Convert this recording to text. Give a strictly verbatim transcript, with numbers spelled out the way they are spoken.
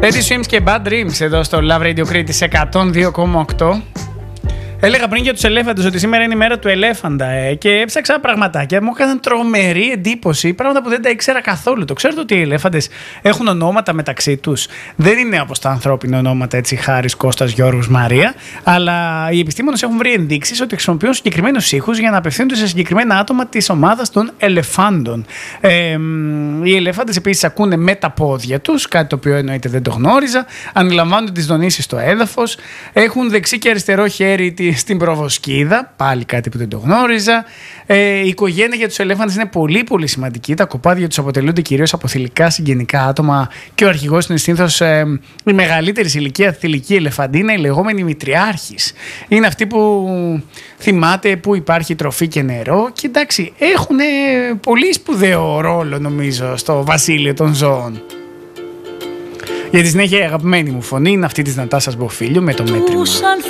Petty Swims και Bad Dreams εδώ στο Love Radio Crete εκατόν δύο κόμμα οκτώ. Έλεγα πριν για τους ελέφαντες ότι σήμερα είναι η μέρα του ελέφαντα ε, και έψαξα πραγματάκια. Μου έκαναν τρομερή εντύπωση, πράγματα που δεν τα ήξερα καθόλου. Το ξέρετε ότι οι ελέφαντες έχουν ονόματα μεταξύ τους. Δεν είναι όπως τα ανθρώπινα ονόματα, έτσι, Χάρης, Κώστας, Γιώργος, Μαρία. Αλλά οι επιστήμονες έχουν βρει ενδείξεις ότι χρησιμοποιούν συγκεκριμένους ήχους για να απευθύνονται σε συγκεκριμένα άτομα της ομάδας των ελεφάντων. Ε, οι ελέφαντες επίσης ακούνε με τα πόδια τους, κάτι το οποίο εννοείται δεν το γνώριζα. Αντιλαμβάνονται τις δονήσεις στο έδαφος. Έχουν δεξί και αριστερό χέρι στην προβοσκίδα, πάλι κάτι που δεν το γνώριζα. Ε, η οικογένεια για τους ελέφαντες είναι πολύ πολύ σημαντική. Τα κοπάδια τους αποτελούνται κυρίως από θηλυκά συγγενικά άτομα και ο αρχηγός είναι συνήθως ε, η μεγαλύτερη ηλικία θηλυκή ελεφαντίνα, η λεγόμενη μητριάρχης. Είναι αυτή που θυμάται που υπάρχει τροφή και νερό και εντάξει, έχουν πολύ σπουδαίο ρόλο νομίζω στο βασίλειο των ζώων. Για τη συνέχεια η αγαπημένη μου φωνή είναι αυτή της Νατάσας Μποφίλιου με το μέτρημα.